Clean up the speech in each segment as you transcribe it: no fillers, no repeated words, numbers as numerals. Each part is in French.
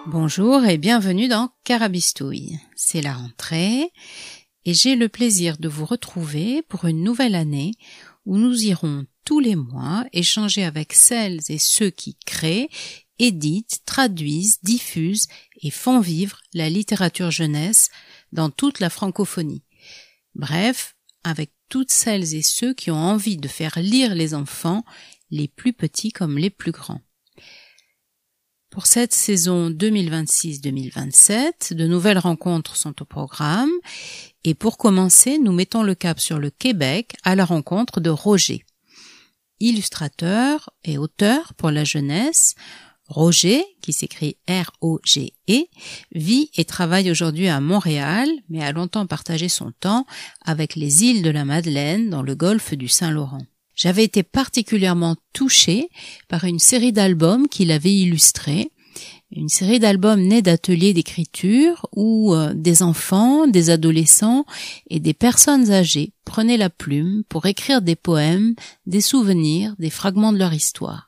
Bonjour et bienvenue dans Carabistouille. C'est la rentrée et j'ai le plaisir de vous retrouver pour une nouvelle année où nous irons tous les mois échanger avec celles et ceux qui créent, éditent, traduisent, diffusent et font vivre la littérature jeunesse dans toute la francophonie. Bref, avec toutes celles et ceux qui ont envie de faire lire les enfants, les plus petits comme les plus grands. Pour cette saison 2026-2027, de nouvelles rencontres sont au programme et pour commencer, nous mettons le cap sur le Québec à la rencontre de Roger. Illustrateur et auteur pour la jeunesse, Roger, qui s'écrit R-O-G-E, vit et travaille aujourd'hui à Montréal, mais a longtemps partagé son temps avec les îles de la Madeleine dans le golfe du Saint-Laurent. J'avais été particulièrement touchée par une série d'albums qu'il avait illustrés, une série d'albums nés d'ateliers d'écriture où des enfants, des adolescents et des personnes âgées prenaient la plume pour écrire des poèmes, des souvenirs, des fragments de leur histoire.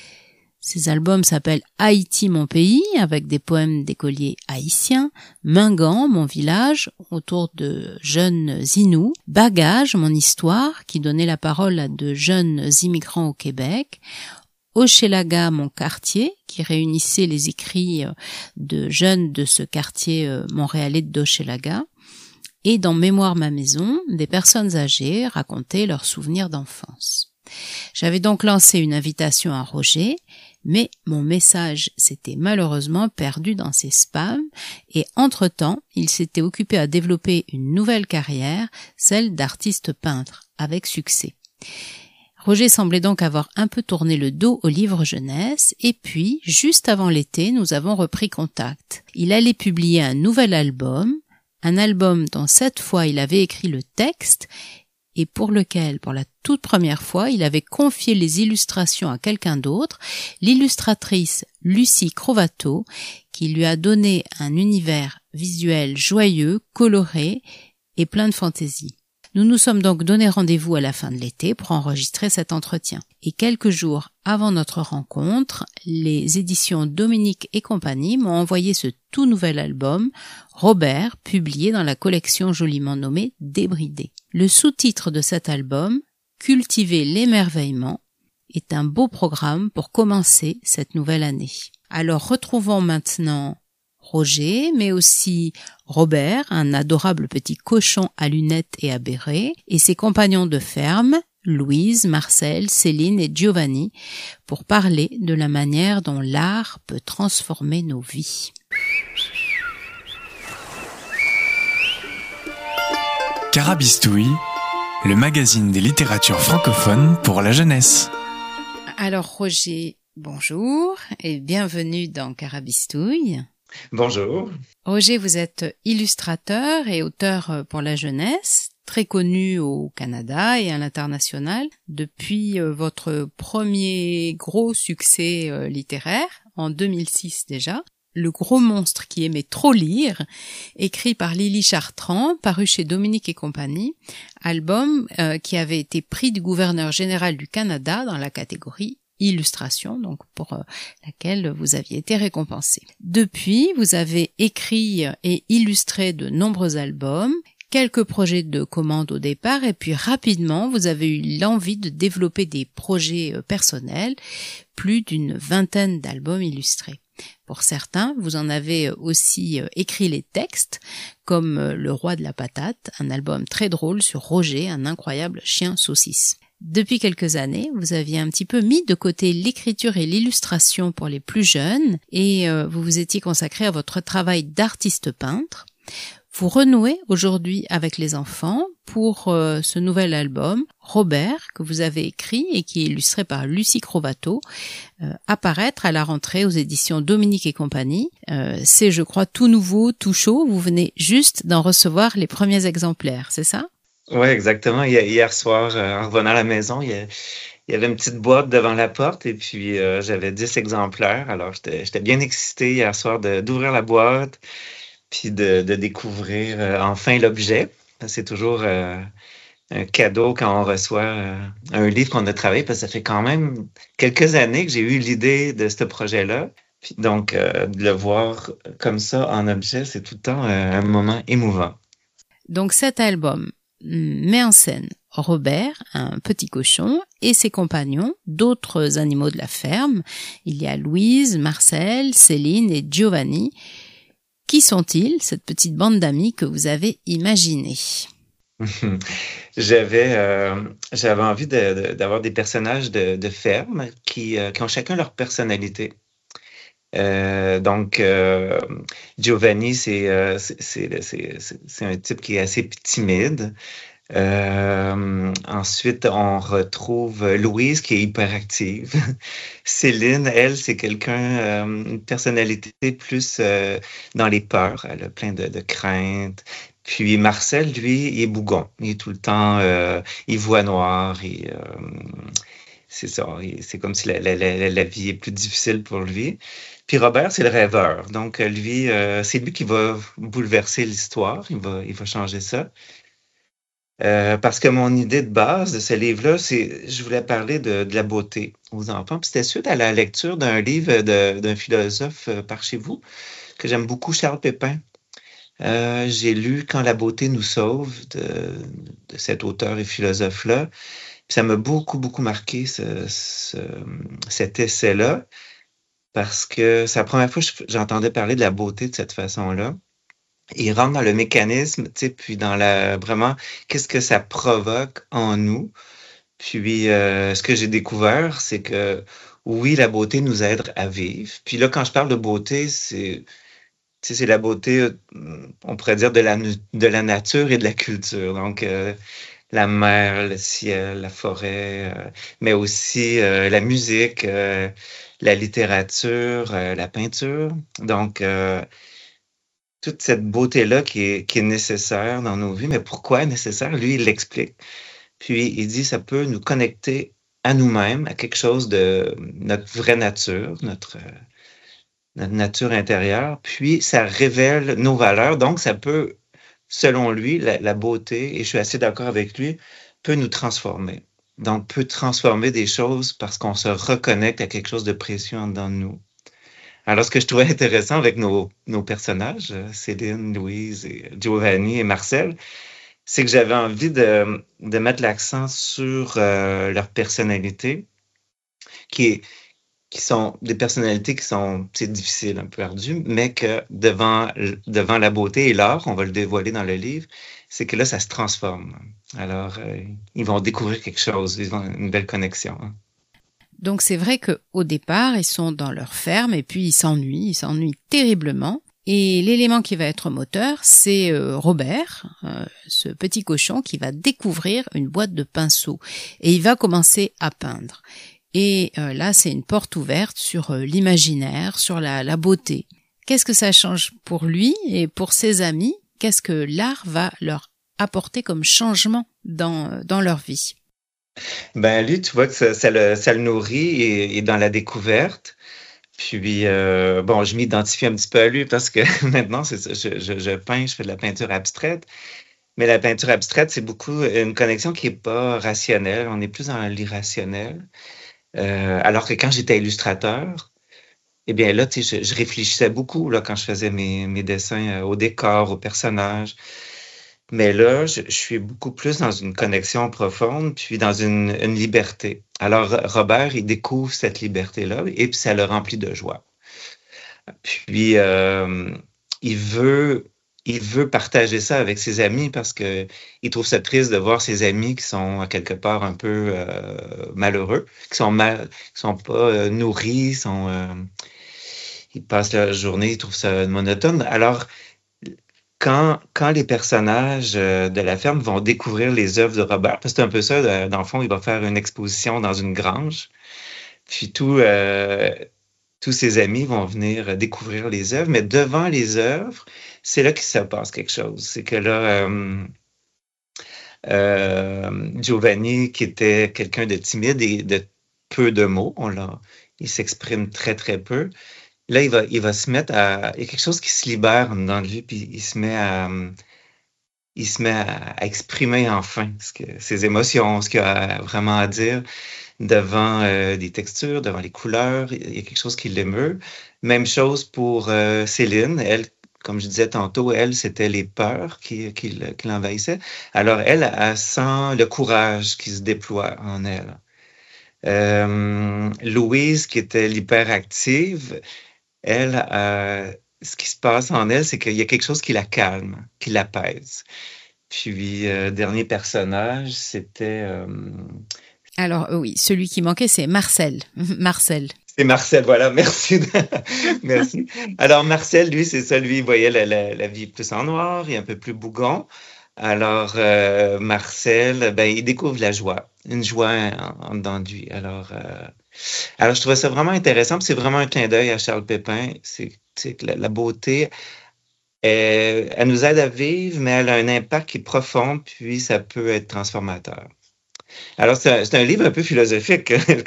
Ces albums s'appellent Haïti, mon pays, avec des poèmes d'écoliers haïtiens, Mingan, mon village, autour de jeunes Inuits, Bagage, mon histoire, qui donnait la parole à de jeunes immigrants au Québec, Hochelaga, mon quartier, qui réunissait les écrits de jeunes de ce quartier montréalais d'Hochelaga, et dans Mémoire ma maison, des personnes âgées racontaient leurs souvenirs d'enfance. J'avais donc lancé une invitation à Roger, mais mon message s'était malheureusement perdu dans ses spams et entre-temps, il s'était occupé à développer une nouvelle carrière, celle d'artiste peintre, avec succès. Roger semblait donc avoir un peu tourné le dos au livre jeunesse et puis, juste avant l'été, nous avons repris contact. Il allait publier un nouvel album, un album dont cette fois il avait écrit le texte et pour lequel, pour la toute première fois, il avait confié les illustrations à quelqu'un d'autre, l'illustratrice Lucie Crovato, qui lui a donné un univers visuel joyeux, coloré et plein de fantaisie. Nous nous sommes donc donné rendez-vous à la fin de l'été pour enregistrer cet entretien. Et quelques jours avant notre rencontre, les éditions Dominique et compagnie m'ont envoyé ce tout nouvel album, Robert, publié dans la collection joliment nommée Débridé. Le sous-titre de cet album, Cultiver l'émerveillement, est un beau programme pour commencer cette nouvelle année. Alors retrouvons maintenant Roger, mais aussi Robert, un adorable petit cochon à lunettes et à béret, et ses compagnons de ferme, Louise, Marcel, Céline et Giovanni, pour parler de la manière dont l'art peut transformer nos vies. Carabistouille, le magazine des littératures francophones pour la jeunesse. Alors Roger, bonjour et bienvenue dans Carabistouille. Bonjour. Roger, vous êtes illustrateur et auteur pour la jeunesse, très connu au Canada et à l'international depuis votre premier gros succès littéraire, en 2006 déjà, Le gros monstre qui aimait trop lire, écrit par Lily Chartrand, paru chez Dominique et compagnie, album qui avait été prix du gouverneur général du Canada dans la catégorie illustration, donc pour laquelle vous aviez été récompensé. Depuis, vous avez écrit et illustré de nombreux albums, quelques projets de commande au départ, et puis rapidement, vous avez eu l'envie de développer des projets personnels, plus d'une vingtaine d'albums illustrés. Pour certains, vous en avez aussi écrit les textes, comme Le Roi de la patate, un album très drôle sur Roger, un incroyable chien saucisse. Depuis quelques années, vous aviez un petit peu mis de côté l'écriture et l'illustration pour les plus jeunes et vous vous étiez consacré à votre travail d'artiste peintre. Vous renouez aujourd'hui avec les enfants pour ce nouvel album, Robert, que vous avez écrit et qui est illustré par Lucie Crovato, apparaître à la rentrée aux éditions Dominique et compagnie. C'est, je crois, tout nouveau, tout chaud. Vous venez juste d'en recevoir les premiers exemplaires, c'est ça? Oui, exactement. Hier soir, en revenant à la maison, il y avait une petite boîte devant la porte et puis j'avais 10 exemplaires. Alors, j'étais bien excité hier soir d'ouvrir la boîte puis de découvrir enfin l'objet. C'est toujours un cadeau quand on reçoit un livre qu'on a travaillé parce que ça fait quand même quelques années que j'ai eu l'idée de ce projet-là. Donc, de le voir comme ça en objet, c'est tout le temps un moment émouvant. Donc cet album met en scène Robert, un petit cochon, et ses compagnons, d'autres animaux de la ferme. Il y a Louise, Marcel, Céline et Giovanni. Qui sont-ils, cette petite bande d'amis que vous avez imaginée? J'avais envie d'avoir des personnages de ferme qui ont chacun leur personnalité. Donc, Giovanni, c'est un type qui est assez timide. Ensuite, on retrouve Louise qui est hyperactive. Céline, elle, c'est une personnalité plus dans les peurs. Elle a plein de craintes. Puis Marcel, lui, il est bougon. Il est tout le temps, il voit noir. C'est ça. C'est comme si la vie est plus difficile pour lui. Puis Robert, c'est le rêveur. Donc, lui, c'est lui qui va bouleverser l'histoire. Il va changer ça. Parce que mon idée de base de ce livre-là, je voulais parler de la beauté aux enfants. Puis c'était suite à la lecture d'un livre d'un philosophe par chez vous, que j'aime beaucoup, Charles Pépin. J'ai lu Quand la beauté nous sauve de cet auteur et philosophe-là. Puis ça m'a beaucoup, beaucoup marqué cet essai-là, parce que c'est la première fois que j'entendais parler de la beauté de cette façon-là. Il rentre dans le mécanisme, tu sais, puis dans vraiment, qu'est-ce que ça provoque en nous. Puis, ce que j'ai découvert, c'est que oui, la beauté nous aide à vivre. Puis là, quand je parle de beauté, tu sais, c'est la beauté, on pourrait dire, de la nature et de la culture. Donc, la mer, le ciel, la forêt, mais aussi la musique, la littérature, la peinture. Donc, toute cette beauté-là qui est nécessaire dans nos vies. Mais pourquoi nécessaire? Lui, il l'explique. Puis, il dit ça peut nous connecter à nous-mêmes, à quelque chose de notre vraie nature, notre nature intérieure. Puis, ça révèle nos valeurs. Donc, ça peut, selon lui, la beauté, et je suis assez d'accord avec lui, peut nous transformer. Donc, peut transformer des choses parce qu'on se reconnecte à quelque chose de précieux en dedans de nous. Alors, ce que je trouvais intéressant avec nos personnages, Céline, Louise, et Giovanni et Marcel, c'est que j'avais envie de mettre l'accent sur leur personnalité, qui sont des personnalités qui sont, c'est difficile, un peu ardues, mais que devant la beauté et l'art, on va le dévoiler dans le livre, c'est que là, ça se transforme. Alors, ils vont découvrir quelque chose, ils ont une belle connexion. Donc c'est vrai qu'au départ, ils sont dans leur ferme et puis ils s'ennuient terriblement. Et l'élément qui va être moteur, c'est Robert, ce petit cochon qui va découvrir une boîte de pinceaux et il va commencer à peindre. Et là, c'est une porte ouverte sur l'imaginaire, sur la beauté. Qu'est-ce que ça change pour lui et pour ses amis? Qu'est-ce que l'art va leur apporter comme changement dans leur vie? Ben lui, tu vois que ça le nourrit et dans la découverte. Puis, bon, je m'identifie un petit peu à lui parce que maintenant, c'est ça, je peins, je fais de la peinture abstraite. Mais la peinture abstraite, c'est beaucoup une connexion qui n'est pas rationnelle. On est plus dans l'irrationnel. Alors que quand j'étais illustrateur, eh bien là, tu sais, je réfléchissais beaucoup là, quand je faisais mes dessins au décor, aux personnages. Mais là, je suis beaucoup plus dans une connexion profonde, puis dans une liberté. Alors, Robert, il découvre cette liberté-là et puis ça le remplit de joie. Puis, il veut partager ça avec ses amis parce que il trouve ça triste de voir ses amis qui sont à quelque part un peu malheureux, qui sont pas nourris, ils passent leur journée, ils trouvent ça monotone. Alors, quand les personnages de la ferme vont découvrir les œuvres de Robert, parce que c'est un peu ça, dans le fond, il va faire une exposition dans une grange, puis tous ses amis vont venir découvrir les œuvres, mais devant les œuvres, c'est là qu'il se passe quelque chose. C'est que là, Giovanni, qui était quelqu'un de timide et de peu de mots, il s'exprime très, très peu. Là, il va se mettre il y a quelque chose qui se libère dans lui, puis il se met à exprimer enfin ses émotions, ce qu'il a vraiment à dire. devant des textures, devant les couleurs. Il y a quelque chose qui l'émeut. Même chose pour Céline. Elle, comme je disais tantôt, elle, c'était les peurs qui l'envahissaient. Alors, elle sent le courage qui se déploie en elle. Louise, qui était l'hyperactive, elle, ce qui se passe en elle, c'est qu'il y a quelque chose qui la calme, qui l'apaise. Puis, dernier personnage, c'était... Alors oui, celui qui manquait, c'est Marcel. Marcel. C'est Marcel, voilà, merci. Merci. Alors, Marcel, lui, c'est ça, lui, il voyait la vie plus en noir et un peu plus bougon. Alors, Marcel, ben, il découvre la joie, une joie en dedans de lui. Alors, je trouvais ça vraiment intéressant, puis c'est vraiment un clin d'œil à Charles Pépin. C'est que la beauté, elle nous aide à vivre, mais elle a un impact qui est profond, puis ça peut être transformateur. Alors, c'est un livre un peu philosophique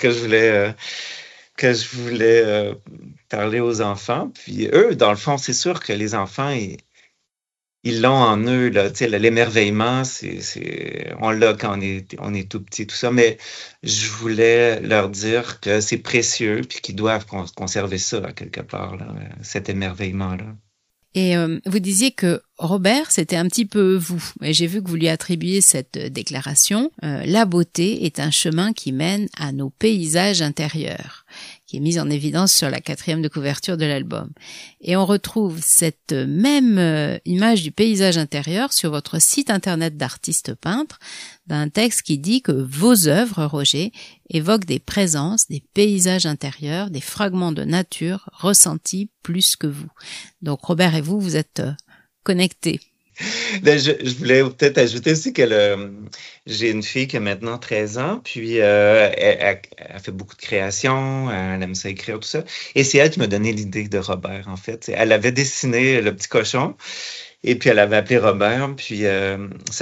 que je voulais parler aux enfants. Puis eux, dans le fond, c'est sûr que les enfants, ils l'ont en eux, là, tu sais, l'émerveillement, on l'a quand on est tout petit, tout ça, mais je voulais leur dire que c'est précieux, puis qu'ils doivent conserver ça, là, quelque part, là, cet émerveillement-là. Et vous disiez que Robert, c'était un petit peu vous. Et j'ai vu que vous lui attribuiez cette déclaration. La beauté est un chemin qui mène à nos paysages intérieurs, qui est mise en évidence sur la 4e de couverture de l'album. Et on retrouve cette même image du paysage intérieur sur votre site internet d'artiste peintre, d'un texte qui dit que vos œuvres, Roger, évoquent des présences, des paysages intérieurs, des fragments de nature ressentis plus que vous. Donc Robert et vous, vous êtes connectés. Ben, je voulais peut-être ajouter aussi que j'ai une fille qui a maintenant 13 ans, puis elle fait beaucoup de créations, elle aime ça écrire, tout ça. Et c'est elle qui m'a donné l'idée de Robert, en fait. Elle avait dessiné le petit cochon, et puis elle avait appelé Robert, puis